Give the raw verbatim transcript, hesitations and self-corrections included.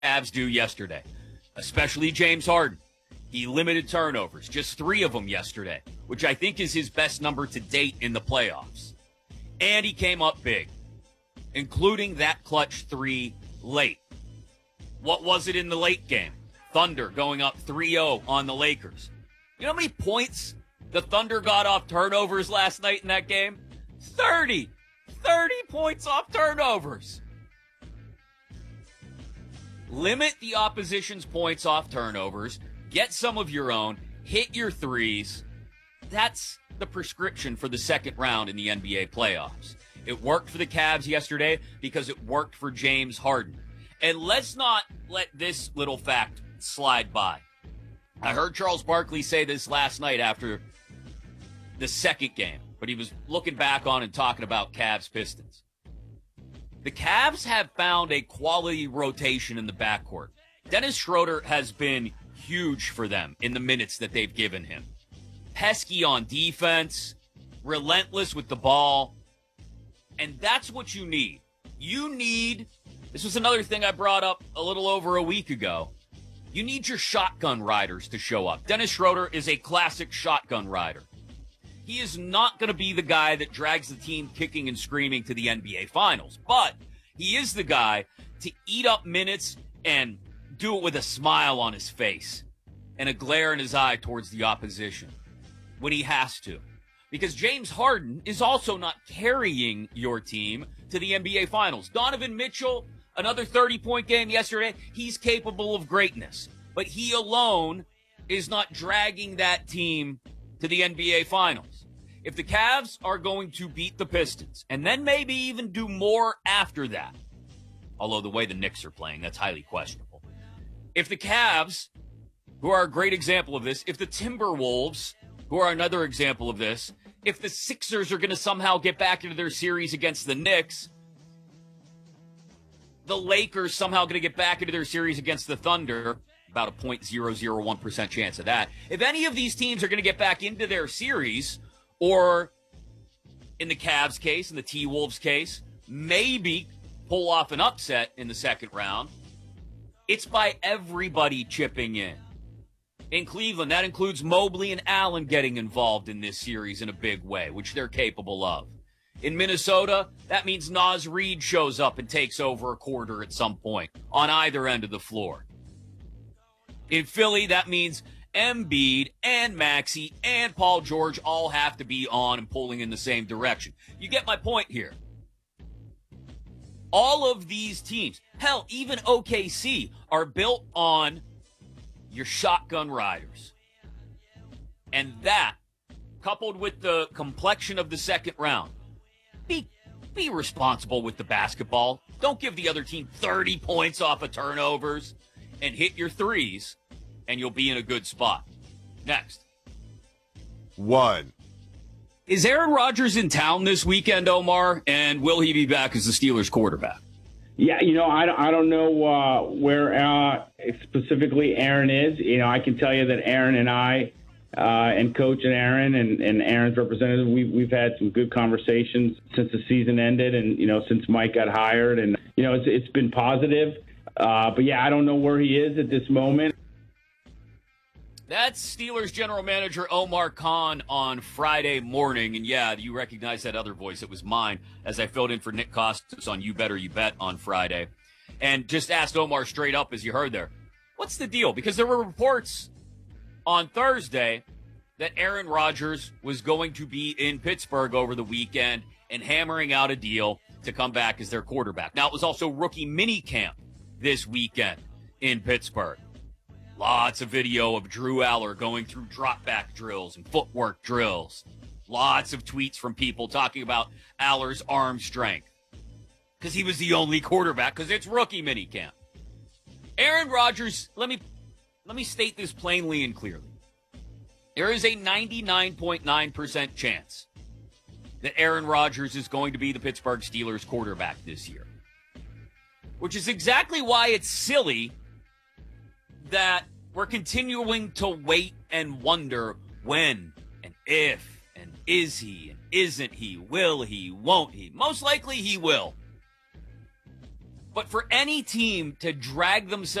Cavs do yesterday, especially James Harden. He limited turnovers, just three of them yesterday, which I think is his best number to date in the playoffs. And he came up big, including that clutch three late. What was it in the late game? Thunder going up three oh on the Lakers. You know how many points the Thunder got off turnovers last night in that game? thirty. thirty points off turnovers. Limit the opposition's points off turnovers. Get some of your own. Hit your threes. That's the prescription for the second round in the N B A playoffs. It worked for the Cavs yesterday because it worked for James Harden. And let's not let this little fact slide by. I heard Charles Barkley say this last night after the second game, but he was looking back on and talking about Cavs Pistons. The Cavs have found a quality rotation in the backcourt. Dennis Schroeder has been huge for them in the minutes that they've given him. Pesky on defense, relentless with the ball, and that's what you need. You need, this was another thing I brought up a little over a week ago, you need your shotgun riders to show up. Dennis Schroeder is a classic shotgun rider. He is not going to be the guy that drags the team kicking and screaming to the N B A Finals, but he is the guy to eat up minutes and do it with a smile on his face and a glare in his eye towards the opposition when he has to. Because James Harden is also not carrying your team to the N B A Finals. Donovan Mitchell, another thirty-point game yesterday. He's capable of greatness, but he alone is not dragging that team to the N B A Finals. If the Cavs are going to beat the Pistons, and then maybe even do more after that, although the way the Knicks are playing, that's highly questionable. If the Cavs, who are a great example of this, if the Timberwolves, who are another example of this, if the Sixers are going to somehow get back into their series against the Knicks, the Lakers somehow going to get back into their series against the Thunder, about a zero point zero zero one percent chance of that. If any of these teams are going to get back into their series, or in the Cavs case, in the T-Wolves case, maybe pull off an upset in the second round, it's by everybody chipping in. In Cleveland, that includes Mobley and Allen getting involved in this series in a big way, which they're capable of. In Minnesota, that means Naz Reid shows up and takes over a quarter at some point on either end of the floor. In Philly, that means Embiid and Maxey and Paul George all have to be on and pulling in the same direction. You get my point here. All of these teams, hell, even O K C, are built on your shotgun riders. And that, coupled with the complexion of the second round, be, be responsible with the basketball. Don't give the other team thirty points off of turnovers, and hit your threes, and you'll be in a good spot. Next. One. Is Aaron Rodgers in town this weekend, Omar? And will he be back as the Steelers quarterback? Yeah, you know, I don't, I don't know uh, where uh, specifically Aaron is. You know, I can tell you that Aaron and I uh, and Coach and Aaron and, and Aaron's representative, we've, we've had some good conversations since the season ended and, you know, since Mike got hired. And, you know, it's, it's been positive. Uh, but, yeah, I don't know where he is at this moment. That's Steelers general manager Omar Khan on Friday morning. And, yeah, you recognize that other voice. It was mine as I filled in for Nick Costas on You Better You Bet on Friday. And just asked Omar straight up, as you heard there, what's the deal? Because there were reports on Thursday that Aaron Rodgers was going to be in Pittsburgh over the weekend and hammering out a deal to come back as their quarterback. Now, it was also rookie minicamp this weekend in Pittsburgh. Lots of video of Drew Aller going through drop-back drills and footwork drills. Lots of tweets from people talking about Aller's arm strength because he was the only quarterback because it's rookie minicamp. Aaron Rodgers, let me let me state this plainly and clearly. There is a ninety-nine point nine percent chance that Aaron Rodgers is going to be the Pittsburgh Steelers quarterback this year, which is exactly why it's silly that we're continuing to wait and wonder when and if and is he and isn't he, will he, won't he. Most likely he will. But for any team to drag themselves